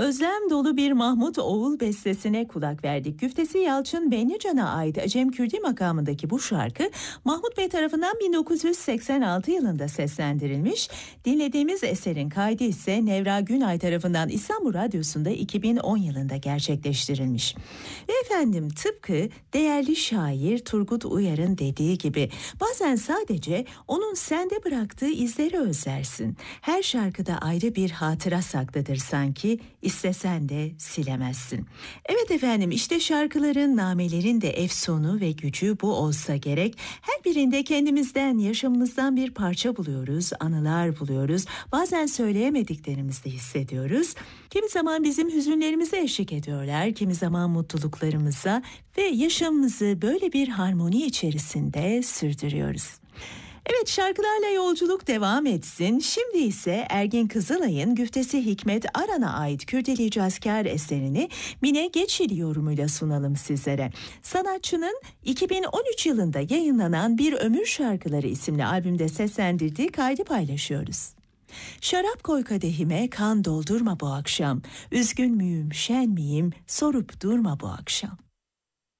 Özlem dolu bir Mahmut Oğul bestesine kulak verdik. Güftesi Yalçın Benlican'a ait Acem Kürdi makamındaki bu şarkı Mahmut Bey tarafından 1986 yılında seslendirilmiş. Dinlediğimiz eserin kaydı ise Nevra Günay tarafından İstanbul Radyosu'nda 2010 yılında gerçekleştirilmiş. Ve efendim, tıpkı değerli şair Turgut Uyar'ın dediği gibi bazen sadece onun sende bıraktığı izleri özlersin. Her şarkıda ayrı bir hatıra saklıdır sanki, istesen de silemezsin. Evet efendim, işte şarkıların, namelerin de efsonu ve gücü bu olsa gerek. Her birinde kendimizden, yaşamımızdan bir parça buluyoruz, anılar buluyoruz. Bazen söyleyemediklerimizi de hissediyoruz. Kimi zaman bizim hüzünlerimize eşlik ediyorlar, kimi zaman mutluluklarımıza ve yaşamımızı böyle bir harmoni içerisinde sürdürüyoruz. Evet, şarkılarla yolculuk devam etsin. Şimdi ise Ergin Kızılay'ın güftesi Hikmet Aran'a ait Kürdili Cazkar eserini Mine Geçil yorumuyla sunalım sizlere. Sanatçının 2013 yılında yayınlanan Bir Ömür Şarkıları isimli albümde seslendirdiği kaydı paylaşıyoruz. Şarap koy kadehime, kan doldurma bu akşam. Üzgün müyüm, şen miyim, sorup durma bu akşam.